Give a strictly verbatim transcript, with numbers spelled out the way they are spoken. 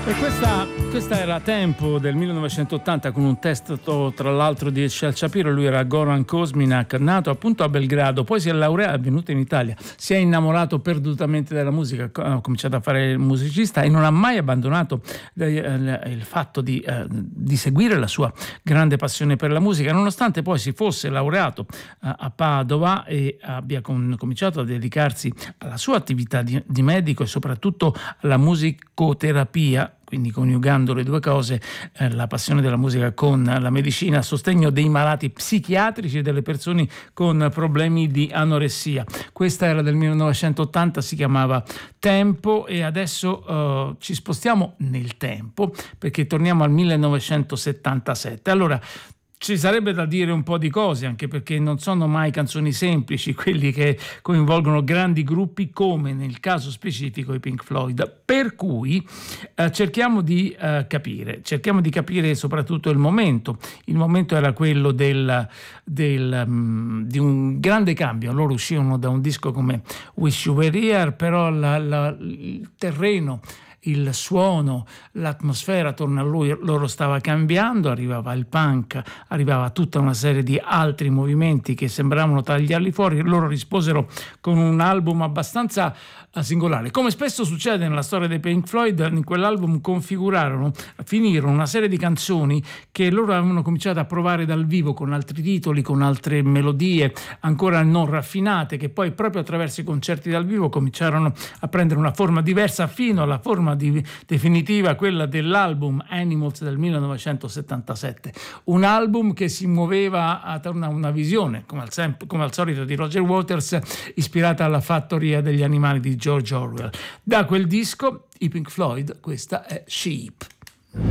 E questa, questa era Tempo del millenovecentottanta, con un testo tra l'altro di Shel Shapiro. Lui era Goran Kosminak, nato appunto a Belgrado, poi si è laureato, è venuto in Italia, si è innamorato perdutamente della musica, ha cominciato a fare il musicista e non ha mai abbandonato il fatto di, di seguire la sua grande passione per la musica, nonostante poi si fosse laureato a Padova e abbia cominciato a dedicarsi alla sua attività di, di medico e soprattutto alla musicoterapia, quindi coniugando le due cose, eh, la passione della musica con la medicina a sostegno dei malati psichiatrici e delle persone con problemi di anoressia. Questa era del millenovecentottanta, si chiamava Tempo, e adesso uh, ci spostiamo nel tempo perché torniamo al millenovecentosettantasette. Allora, ci sarebbe da dire un po' di cose, anche perché non sono mai canzoni semplici quelli che coinvolgono grandi gruppi come nel caso specifico i Pink Floyd, per cui eh, cerchiamo di eh, capire cerchiamo di capire soprattutto il momento. Il momento era quello del, del, um, di un grande cambio. Loro uscivano da un disco come Wish You Were Here, però la, la, il terreno, il suono, l'atmosfera attorno a lui, loro stava cambiando, arrivava il punk, arrivava tutta una serie di altri movimenti che sembravano tagliarli fuori. Loro risposero con un album abbastanza singolare. Come spesso succede nella storia dei Pink Floyd, in quell'album configurarono, finirono una serie di canzoni che loro avevano cominciato a provare dal vivo con altri titoli, con altre melodie ancora non raffinate, che poi proprio attraverso i concerti dal vivo cominciarono a prendere una forma diversa fino alla forma di, definitiva, quella dell'album Animals del millenovecentosettantasette. Un album che si muoveva attorno a una visione, come al, sem- come al solito, di Roger Waters, ispirata alla fattoria degli animali di George Orwell. Da quel disco, i Pink Floyd, questa è Sheep.